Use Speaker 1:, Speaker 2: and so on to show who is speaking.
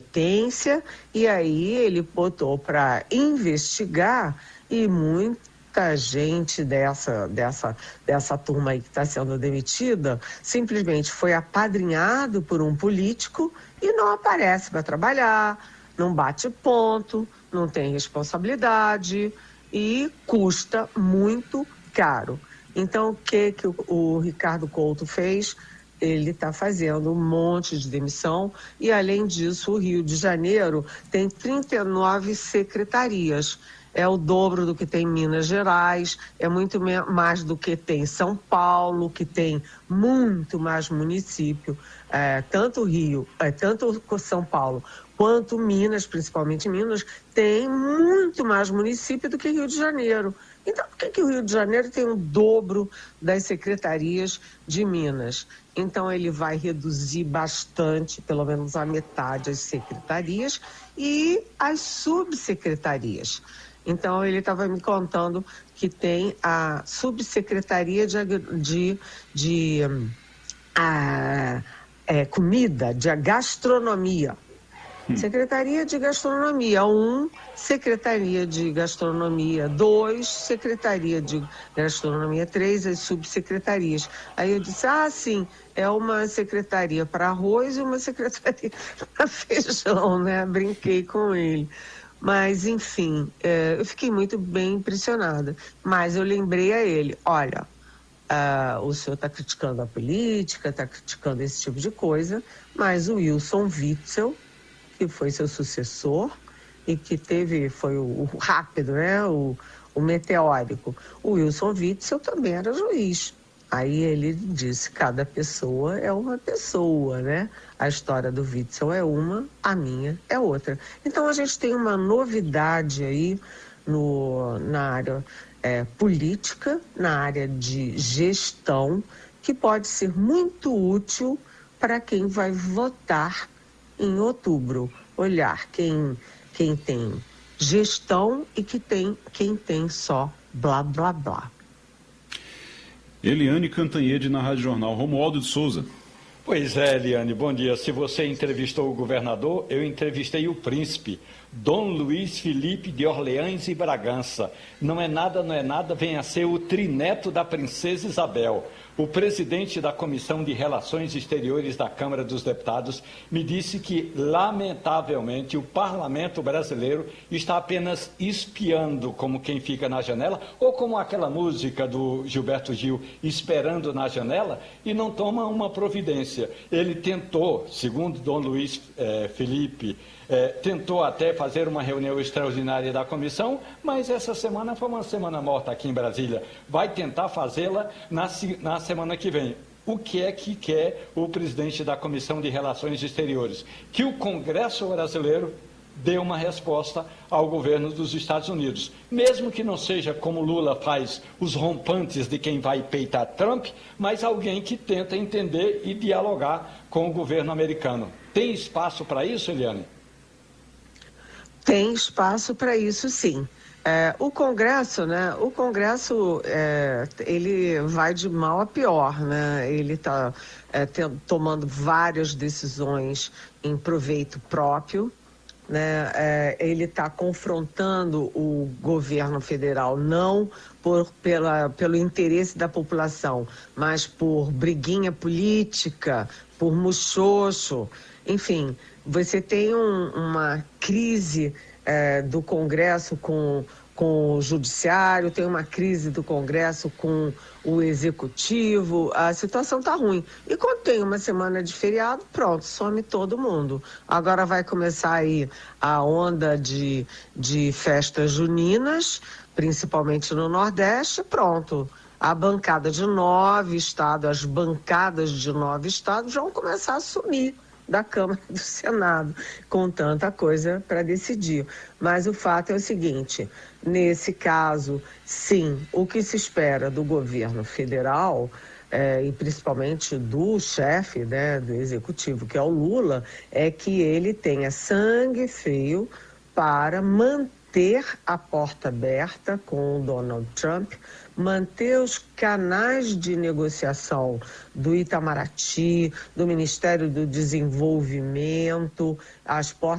Speaker 1: incompetência, e aí ele botou para investigar, e muita gente dessa turma aí que está sendo demitida simplesmente foi apadrinhado por um político e não aparece para trabalhar, não bate ponto, não tem responsabilidade e custa muito caro. Então, o que o Ricardo Couto fez? Ele está fazendo um monte de demissão e, além disso, o Rio de Janeiro tem 39 secretarias. É o dobro do que tem em Minas Gerais, é muito mais do que tem São Paulo, que tem muito mais município. Tanto São Paulo quanto Minas, principalmente Minas, tem muito mais município do que Rio de Janeiro. Então, por que o Rio de Janeiro tem o dobro das secretarias de Minas? Então, ele vai reduzir bastante, pelo menos a metade, as secretarias e as subsecretarias. Então, ele estava me contando que tem a subsecretaria de comida, de gastronomia. Secretaria de Gastronomia 1, Secretaria de Gastronomia 2, Secretaria de Gastronomia 3, as subsecretarias. Aí eu disse, sim, é uma secretaria para arroz e uma secretaria para feijão, né? Brinquei com ele. Mas, enfim, eu fiquei muito bem impressionada. Mas eu lembrei a ele, olha, o senhor está criticando a política, está criticando esse tipo de coisa, mas o Wilson Witzel, que foi seu sucessor e que foi o rápido, né? O meteórico. O Wilson Witzel também era juiz. Aí ele disse, cada pessoa é uma pessoa, né? A história do Witzel é uma, a minha é outra. Então a gente tem uma novidade aí na área política, na área de gestão, que pode ser muito útil para quem vai votar em outubro. Olhar quem tem gestão e quem tem só blá, blá, blá.
Speaker 2: Eliane Cantanhede na Rádio Jornal. Romualdo de Souza.
Speaker 3: Pois é, Eliane, bom dia. Se você entrevistou o governador, eu entrevistei o príncipe, Dom Luiz Felipe de Orleans e Bragança. Não é nada, vem a ser o trineto da princesa Isabel. O presidente da Comissão de Relações Exteriores da Câmara dos Deputados me disse que, lamentavelmente, o parlamento brasileiro está apenas espiando, como quem fica na janela, ou como aquela música do Gilberto Gil, esperando na janela, e não toma uma providência. Ele tentou, segundo Dom Luiz Felipe, tentou até fazer uma reunião extraordinária da comissão, mas essa semana foi uma semana morta aqui em Brasília. Vai tentar fazê-la na semana que vem. O que é que quer o presidente da Comissão de Relações Exteriores? Que o Congresso brasileiro dê uma resposta ao governo dos Estados Unidos. Mesmo que não seja como Lula faz, os rompantes de quem vai peitar Trump, mas alguém que tenta entender e dialogar com o governo americano. Tem espaço para isso, Eliane?
Speaker 1: Tem espaço para isso, sim. O Congresso, né? O Congresso, ele vai de mal a pior, né? Ele está tomando várias decisões em proveito próprio, né? Ele está confrontando o governo federal não pelo interesse da população, mas por briguinha política, por muxoxo, enfim. Você tem uma crise do Congresso com o Judiciário, tem uma crise do Congresso com o Executivo, a situação está ruim. E quando tem uma semana de feriado, pronto, some todo mundo. Agora vai começar aí a onda de festas juninas, principalmente no Nordeste, pronto. A bancada de 9 estados, as bancadas de 9 estados vão começar a sumir da Câmara e do Senado, com tanta coisa para decidir. Mas o fato é o seguinte, nesse caso, sim, o que se espera do governo federal, e principalmente do chefe, né, do executivo, que é o Lula, é que ele tenha sangue frio para manter a porta aberta com o Donald Trump, manter os canais de negociação do Itamaraty, do Ministério do Desenvolvimento, as portas